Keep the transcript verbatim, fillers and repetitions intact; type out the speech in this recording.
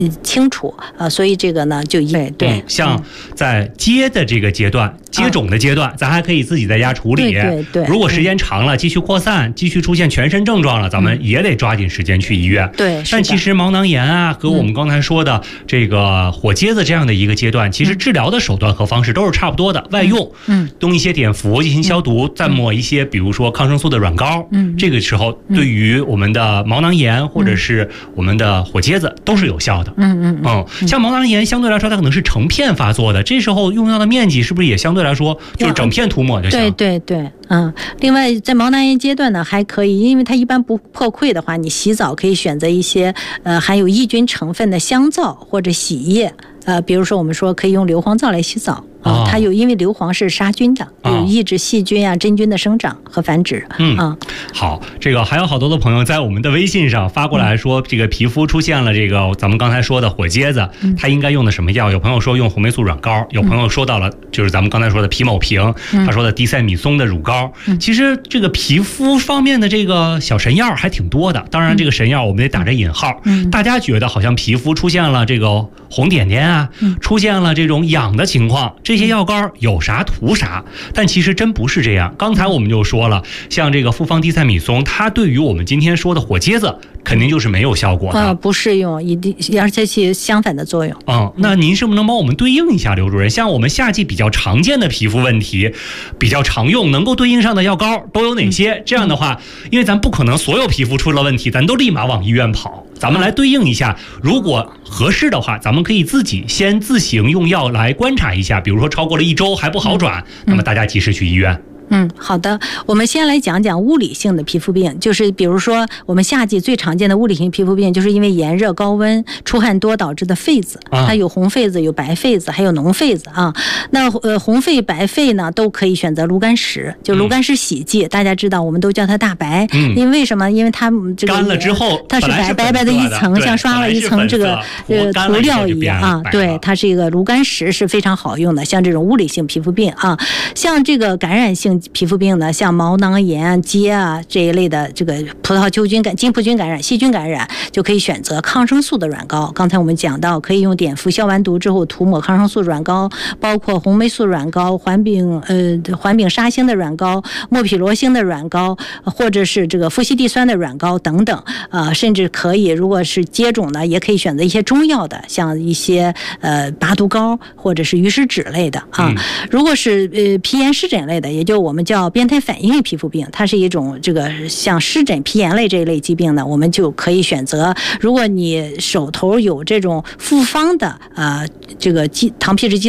清楚啊，所以这个呢就对对、 嗯，像在接的这个阶段、接种的阶段、啊，咱还可以自己在家处理。 对对对， 如果时间长了，继续扩散，继续出现全身症状了，咱们也得抓紧时间去医院。 嗯、对， 但其实毛囊炎啊，和我们刚才说的这个火疖子这样的一个阶段，嗯、其实治疗的手段和方式都是差不多的，外用， 嗯， 用一些碘伏进行消毒，嗯、再抹一些，比如说抗生素的软膏，嗯，这个时候对于我们的毛囊炎或者是我们的火疖子都是有效的。 嗯嗯嗯。 嗯，像毛囊炎相对来说它可能是成片发作的，这时候用药的面积是不是也相对来说就是整片涂抹就行？ 对对对，嗯。另外在毛囊炎阶段呢，还可以，因为它一般不破溃的话，你洗澡可以选择一些呃含有抑菌成分的香皂或者洗液，呃，比如说我们说可以用硫磺皂来洗澡。啊、哦，它有，因为硫磺是杀菌的，有抑制细菌啊、真菌的生长和繁殖。 嗯啊， 好，这个还有好多的朋友在我们的微信上发过来说，这个皮肤出现了这个咱们刚才说的火疖子，嗯、他应该用的什么药？有朋友说用红霉素软膏，有朋友说到了就是咱们刚才说的皮某平，嗯、他说的地塞米松的乳膏。嗯、其实这个皮肤方面的这个小神药还挺多的，当然这个神药我们得打着引号。嗯、大家觉得好像皮肤出现了这个红点点啊，嗯、出现了这种痒的情况。这些药膏有啥涂啥，但其实真不是这样。刚才我们就说了，像这个复方地塞米松，它对于我们今天说的火疖子肯定就是没有效果的， 呃、不适用，一定而且起相反的作用。 嗯，那您是不是能帮我们对应一下，刘主任？像我们夏季比较常见的皮肤问题，比较常用能够对应上的药膏都有哪些？嗯、这样的话，因为咱不可能所有皮肤出了问题，咱都立马往医院跑。咱们来对应一下，如果合适的话，咱们可以自己先自行用药来观察一下，比如说超过了一周还不好转，那么大家及时去医院。 嗯，好的，我们先来讲讲物理性的皮肤病，就是比如说我们夏季最常见的物理性皮肤病，就是因为炎热高温出汗多导致的痱子，它有红痱子、有白痱子，还有脓痱子啊。那呃红痱、白痱呢，都可以选择炉甘石，就炉甘石洗剂，嗯、大家知道我们都叫它大白，嗯、因为为什么？因为它这个干了之后， 它是白白白的一层，像刷了一层这个呃涂料一样啊。对，它是一个炉甘石是非常好用的，像这种物理性皮肤病啊，像这个感染性皮肤病呢，像毛囊炎、疖啊这一类的，这个葡萄球菌感、金葡菌感染、细菌感染，就可以选择抗生素的软膏。刚才我们讲到，可以用碘伏消完毒之后涂抹抗生素软膏，包括红霉素软膏、环丙呃环丙沙星的软膏、莫匹罗星的软膏，或者是这个富硒地酸的软膏等等。呃，甚至可以，如果是疖肿呢，也可以选择一些中药的，像一些呃拔毒膏或者是鱼石脂类的啊。嗯、如果是呃皮炎湿疹类的，也就我们叫变态反应性皮肤病，它是一种这个像湿疹、皮炎类这一类疾病呢，我们就可以选择，如果你手头有这种复方的呃这个糖皮质激